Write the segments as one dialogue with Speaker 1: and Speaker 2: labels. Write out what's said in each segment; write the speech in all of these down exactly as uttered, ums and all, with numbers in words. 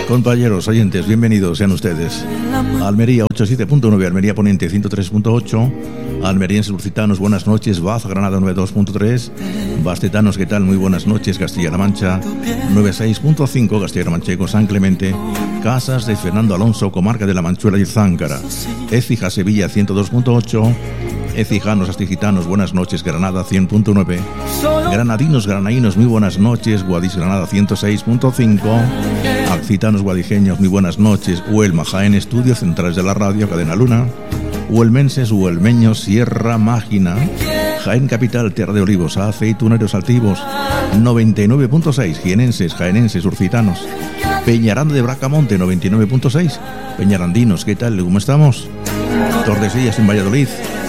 Speaker 1: Compañeros, oyentes, bienvenidos sean ustedes. Almería ochenta y siete punto nueve, Almería Poniente ciento tres punto ocho, almerienses lusitanos, buenas noches. Baza, Granada noventa y dos punto tres, bastetanos, ¿qué tal? Muy buenas noches. Castilla-La Mancha noventa y seis punto cinco, Castilla-La Manchego, San Clemente, Casas de Fernando Alonso, comarca de La Manchuela y Záncara. Écija, Sevilla ciento dos punto ocho, Ecijanos, Astigitanos, buenas noches. Granada cien punto nueve, Granadinos, Granainos, muy buenas noches. Guadix, Granada ciento seis punto cinco, Accitanos, Guadijeños, muy buenas noches. Huelma, Jaén, estudios centrales de la radio, Cadena Luna. Huelmenses, huelmeños, Sierra Mágina, Jaén Capital, Tierra de Olivos, Aceituneros Altivos, noventa y nueve punto seis, jienenses, jaenenses, urcitanos. Peñaranda de Bracamonte, noventa y nueve punto seis, peñarandinos, ¿qué tal? ¿Cómo estamos? Tordesillas en Valladolid,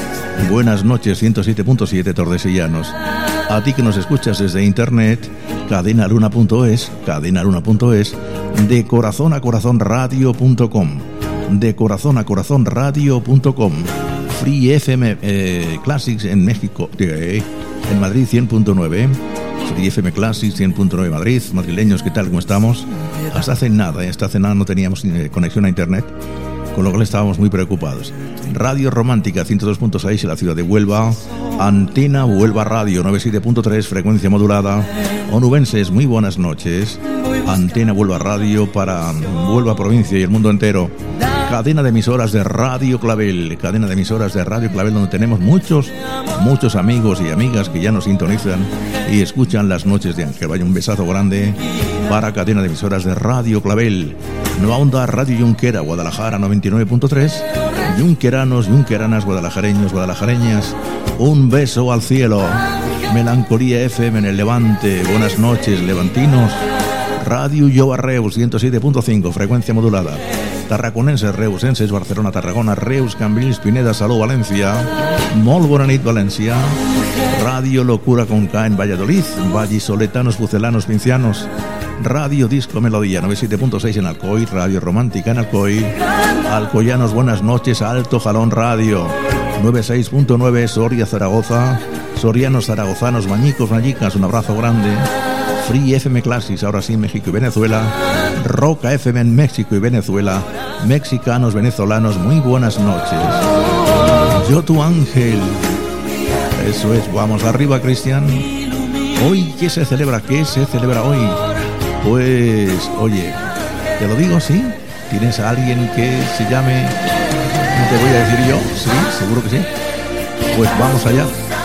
Speaker 1: buenas noches, ciento siete punto siete, tordesillanos. A ti que nos escuchas desde internet, cadenaluna punto es, cadenaluna punto es, de corazón a corazón radio punto com, de corazón a corazón radio punto com, Free F M eh, Classics en México, eh, en Madrid cien punto nueve, Free F M Classics cien punto nueve Madrid. Madrileños, ¿qué tal? ¿Cómo estamos? Hasta hace nada, hasta hace nada no teníamos eh, conexión a internet, con lo cual estábamos muy preocupados. Radio Romántica ciento dos punto seis en la ciudad de Huelva, Antena Huelva Radio noventa y siete punto tres, frecuencia modulada. Onubenses, muy buenas noches. Antena Huelva Radio para Huelva provincia y el mundo entero. Cadena de emisoras de Radio Clavel, cadena de emisoras de Radio Clavel, donde tenemos muchos, muchos amigos y amigas que ya nos sintonizan y escuchan las noches de Ángel. Vaya un besazo grande para cadena de emisoras de Radio Clavel. Nueva Onda Radio Junquera, Guadalajara noventa y nueve punto tres, Junqueranos, Junqueranas, guadalajareños, guadalajareñas, un beso al cielo. Melancolía F M en el Levante, buenas noches, levantinos. Radio Lloba Reus ciento siete punto cinco, frecuencia modulada. Tarraconenses, reusenses, Barcelona, Tarragona, Reus, Cambrils, Pineda, Salou, Valencia. Molt bona nit, Valencia. Radio Locura con K en Valladolid, vallisoletanos, pucelanos, pincianos. Radio Disco Melodía noventa y siete punto seis en Alcoy, Radio Romántica en Alcoy. Alcoyanos, buenas noches. Alto Jalón Radio noventa y seis punto nueve, Soria, Zaragoza. Sorianos, zaragozanos, mañicos, mañicas, un abrazo grande. Free F M Classics, ahora sí, México y Venezuela. Roca F M en México y Venezuela. Mexicanos, venezolanos, muy buenas noches. Yo tu ángel. Eso es, vamos arriba, Cristian. Hoy, ¿qué se celebra? ¿Qué se celebra hoy? Pues, oye, te lo digo, ¿sí? ¿Tienes a alguien que se llame? No te voy a decir yo, sí, seguro que sí. Pues vamos allá.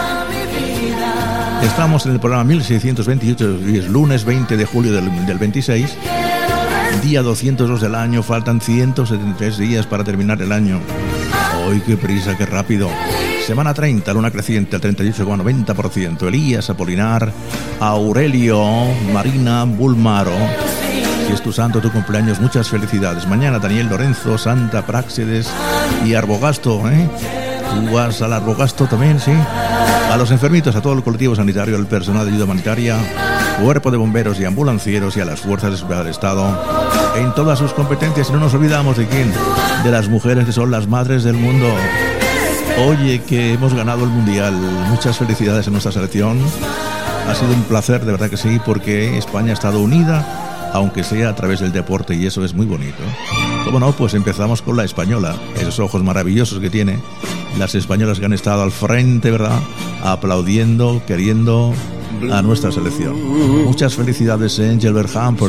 Speaker 1: Estamos en el programa mil seiscientos veintiocho y es lunes veinte de julio del, del veintiséis, día doscientos dos del año, faltan ciento setenta y tres días para terminar el año. ¡Ay, qué prisa, qué rápido! Semana treinta, luna creciente al treinta y ocho coma noventa por ciento. Elías, Apolinar, Aurelio, Marina, Bulmaro. Si es tu santo, tu cumpleaños, muchas felicidades. Mañana Daniel, Lorenzo, Santa Práxedes y Arbogasto, ¿eh? ¿Tú vas al Arbogasto también, sí? A los enfermitos, a todo el colectivo sanitario, al personal de ayuda humanitaria, cuerpo de bomberos y ambulancieros y a las fuerzas de seguridad del Estado en todas sus competencias. Y no nos olvidamos de quién, de las mujeres que son las madres del mundo. Oye, que hemos ganado el Mundial. Muchas felicidades a nuestra selección. Ha sido un placer, de verdad que sí, porque España ha estado unida, aunque sea a través del deporte, y eso es muy bonito. Como no, pues empezamos con la española, esos ojos maravillosos que tiene, las españolas que han estado al frente, ¿verdad?, aplaudiendo, queriendo a nuestra selección. Muchas felicidades, Angel Berham, por